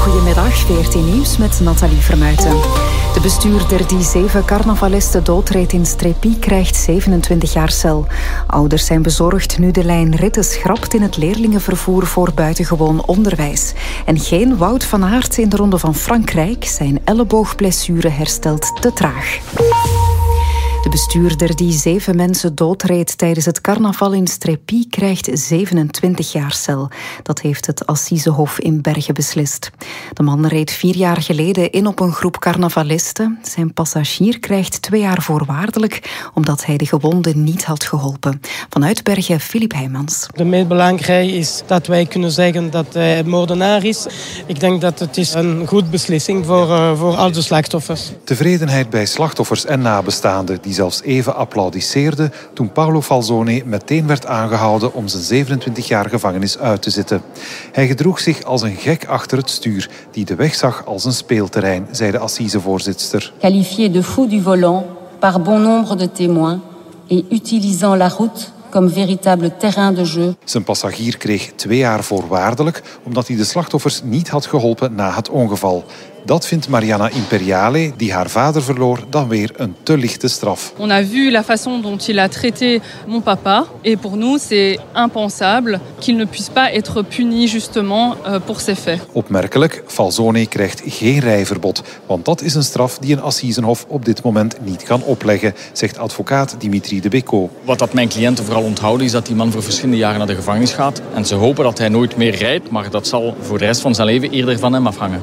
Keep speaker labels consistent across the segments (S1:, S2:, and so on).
S1: Goedemiddag, VRT Nieuws met Nathalie Vermuijten. De bestuurder die 7 carnavalisten doodreed in Strépy krijgt 27 jaar cel. Ouders zijn bezorgd nu de lijn ritten schrapt in het leerlingenvervoer voor buitengewoon onderwijs. En geen Wout van Aert in de Ronde van Frankrijk. Zijn elleboogblessure herstelt te traag. De bestuurder die 7 mensen doodreed tijdens het carnaval in Strépy krijgt 27 jaar cel. Dat heeft het Assisehof in Bergen beslist. De man reed 4 jaar geleden in op een groep carnavalisten. Zijn passagier krijgt 2 jaar voorwaardelijk omdat hij de gewonden niet had geholpen. Vanuit Bergen, Filip Heijmans.
S2: De meest belangrijke is dat wij kunnen zeggen dat hij moordenaar is. Ik denk dat het is een goede beslissing voor al de slachtoffers.
S3: Tevredenheid bij slachtoffers en nabestaanden die zelfs even applaudisseerden toen Paolo Falzone meteen werd aangehouden om zijn 27 jaar gevangenis uit te zitten. Hij gedroeg zich als een gek achter het stuur die de weg zag als een speelterrein, zei de assisevoorzitter.
S4: Qualifié de fou du volant par bon nombre de témoins et utilisant la route comme véritable terrain de jeu.
S3: Zijn passagier kreeg 2 jaar voorwaardelijk omdat hij de slachtoffers niet had geholpen na het ongeval. Dat vindt Mariana Imperiale, die haar vader verloor, dan weer een te lichte straf.
S5: On a vu la façon dont il a traité mon papa et pour nous c'est impensable qu'il ne puisse pas être puni justement pour ces faits.
S3: Opmerkelijk, Falzone krijgt geen rijverbod, want dat is een straf die een assisenhof op dit moment niet kan opleggen, zegt advocaat Dimitri de Becco.
S6: Wat dat mijn cliënten vooral onthouden is dat die man voor verschillende jaren naar de gevangenis gaat en ze hopen dat hij nooit meer rijdt, maar dat zal voor de rest van zijn leven eerder van hem afhangen.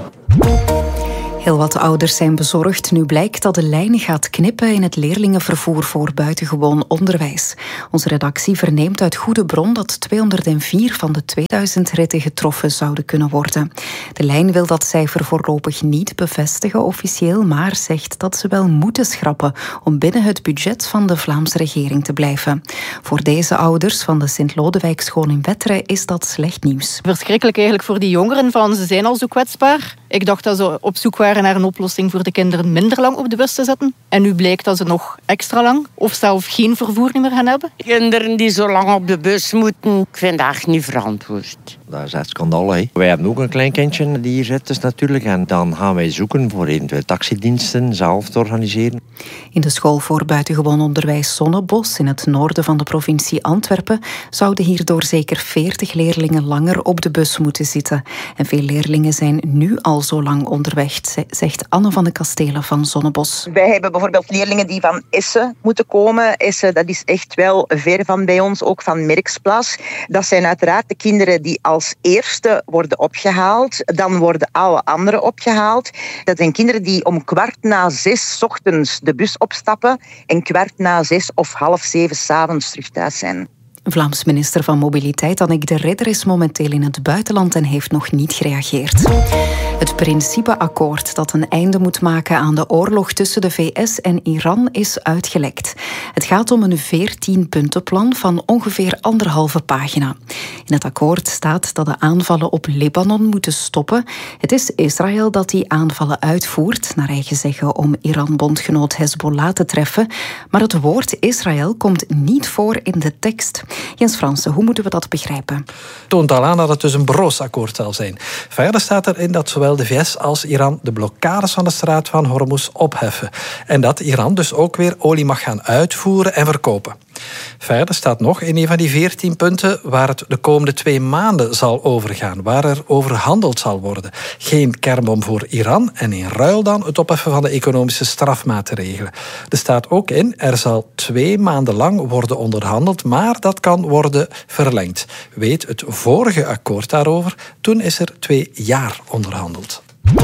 S1: Heel wat ouders zijn bezorgd nu blijkt dat de lijn gaat knippen in het leerlingenvervoer voor buitengewoon onderwijs. Onze redactie verneemt uit goede bron dat 204 van de 2000 ritten getroffen zouden kunnen worden. De lijn wil dat cijfer voorlopig niet bevestigen officieel, maar zegt dat ze wel moeten schrappen om binnen het budget van de Vlaamse regering te blijven. Voor deze ouders van de Sint-Lodewijkschool in Wetteren is dat slecht nieuws.
S7: Verschrikkelijk eigenlijk voor die jongeren, van ze zijn al zo kwetsbaar. Ik dacht dat ze op zoek waren naar een oplossing voor de kinderen minder lang op de bus te zetten. En nu blijkt dat ze nog extra lang of zelf geen vervoer meer gaan hebben.
S8: Kinderen die zo lang op de bus moeten, ik vind dat echt niet verantwoord.
S9: Dat is echt schandalig. Hè? Wij hebben ook een klein kindje die hier zit, dus natuurlijk. En dan gaan wij zoeken voor eventueel taxidiensten zelf te organiseren.
S1: In de school voor buitengewoon onderwijs Zonnebos in het noorden van de provincie Antwerpen zouden hierdoor zeker 40 leerlingen langer op de bus moeten zitten. En veel leerlingen zijn nu al zo lang onderweg, zegt Anne van de Kastelen van Zonnebos.
S10: Wij hebben bijvoorbeeld leerlingen die van Essen moeten komen. Essen, dat is echt wel ver van bij ons, ook van Merksplas. Dat zijn uiteraard de kinderen die als eerste worden opgehaald. Dan worden alle anderen opgehaald. Dat zijn kinderen die om 6:15 ochtends de bus opstappen en 6:15 of 6:30 s'avonds terug thuis zijn.
S1: Vlaams minister van Mobiliteit Annick de Ridder is momenteel in het buitenland en heeft nog niet gereageerd. Het principeakkoord dat een einde moet maken aan de oorlog tussen de VS en Iran is uitgelekt. Het gaat om een 14-puntenplan van ongeveer 1,5 pagina. In het akkoord staat dat de aanvallen op Libanon moeten stoppen. Het is Israël dat die aanvallen uitvoert, naar eigen zeggen om Iran-bondgenoot Hezbollah te treffen. Maar het woord Israël komt niet voor in de tekst. Jens Fransen, hoe moeten we dat begrijpen?
S11: Toont al aan dat het dus een broos akkoord zal zijn. Verder staat erin dat zowel de VS als Iran de blokkades van de straat van Hormuz opheffen. En dat Iran dus ook weer olie mag gaan uitvoeren en verkopen. Verder staat nog in een van die 14 punten waar het de komende 2 maanden zal overgaan, waar er over gehandeld zal worden. Geen kernbom voor Iran en in ruil dan het opheffen van de economische strafmaatregelen. Er staat ook in, er zal 2 maanden lang worden onderhandeld, maar dat kan worden verlengd. Weet het vorige akkoord daarover, toen is er 2 jaar onderhandeld.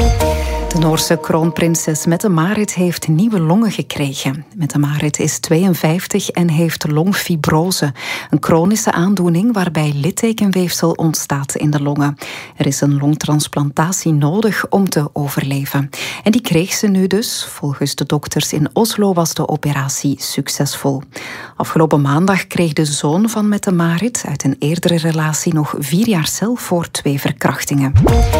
S1: De Noorse kroonprinses Mette-Marit heeft nieuwe longen gekregen. Mette-Marit is 52 en heeft longfibrose, een chronische aandoening waarbij littekenweefsel ontstaat in de longen. Er is een longtransplantatie nodig om te overleven. En die kreeg ze nu dus. Volgens de dokters in Oslo was de operatie succesvol. Afgelopen maandag kreeg de zoon van Mette-Marit uit een eerdere relatie nog 4 jaar cel voor 2 verkrachtingen.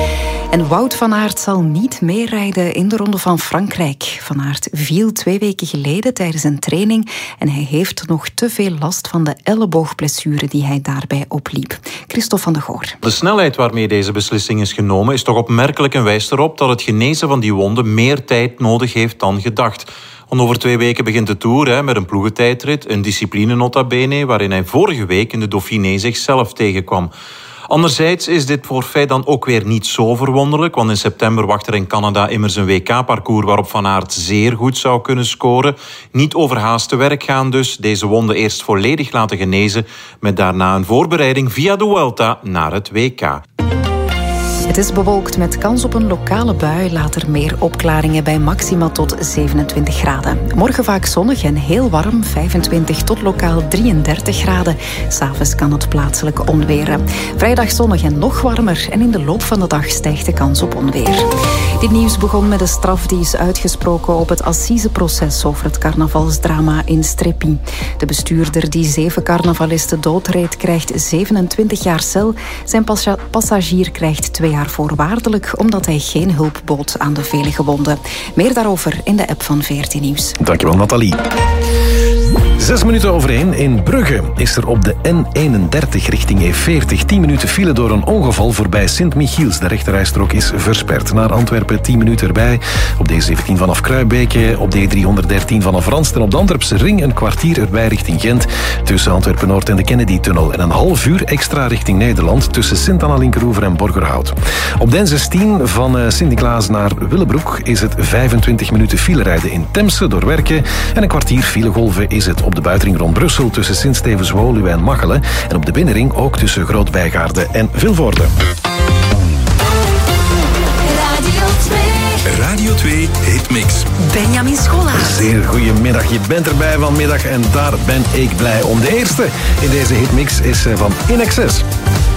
S1: En Wout van Aert zal niet meerijden in de Ronde van Frankrijk. Van Aert viel 2 weken geleden tijdens een training en hij heeft nog te veel last van de elleboogblessure die hij daarbij opliep. Christophe van de Goor.
S12: De snelheid waarmee deze beslissing is genomen is toch opmerkelijk en wijst erop dat het genezen van die wonden meer tijd nodig heeft dan gedacht. Want over 2 weken begint de Tour met een ploegentijdrit, een discipline nota bene, waarin hij vorige week in de Dauphiné zichzelf tegenkwam. Anderzijds is dit forfait dan ook weer niet zo verwonderlijk, want in september wacht er in Canada immers een WK-parcours waarop Van Aert zeer goed zou kunnen scoren. Niet overhaast te werk gaan dus, deze wonden eerst volledig laten genezen, met daarna een voorbereiding via de Vuelta naar het WK.
S1: Het is bewolkt met kans op een lokale bui. Later meer opklaringen bij maxima tot 27 graden. Morgen vaak zonnig en heel warm, 25 tot lokaal 33 graden. 'S Avonds kan het plaatselijk onweren. Vrijdag zonnig en nog warmer en in de loop van de dag stijgt de kans op onweer. Dit nieuws begon met de straf die is uitgesproken op het assiseproces over het carnavalsdrama in Strépy. De bestuurder die 7 carnavalisten doodreed krijgt 27 jaar cel. Zijn passagier krijgt 2 jaar voorwaardelijk omdat hij geen hulp bood aan de vele gewonden. Meer daarover in de app van VRT Nieuws.
S13: Dankjewel, Nathalie. 6 minuten over 1. In Brugge is er op de N31 richting E40 10 minuten file door een ongeval voorbij Sint-Michiels. De rechterrijstrook is versperd. Naar Antwerpen 10 minuten erbij. Op de E17 vanaf Kruibeke, op de E313 vanaf Ranst en op de Antwerpse ring een kwartier erbij richting Gent. Tussen Antwerpen-Noord en de Kennedy-tunnel. En een half uur extra richting Nederland tussen Sint-Anna-Linkeroever en Borgerhout. Op de N16 van Sint-Niklaas naar Willebroek is het 25 minuten file rijden in Temse door Werken. En een kwartier filegolven is het op de buitenring rond Brussel tussen Sint-Stevens-Woluwe en Machelen. En op de binnenring ook tussen Groot-Bijgaarde en Vilvoorde.
S14: Radio 2 Hitmix.
S1: Benjamin Scholaars.
S13: Zeer goedemiddag, je bent erbij vanmiddag en daar ben ik blij om. De eerste in deze Hitmix is van In Excess.